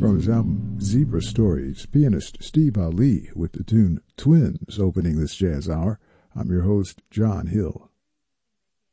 From his album Zebra Stories, pianist Steve Ali with the tune Twins opening this jazz hour. I'm your host, John Hill.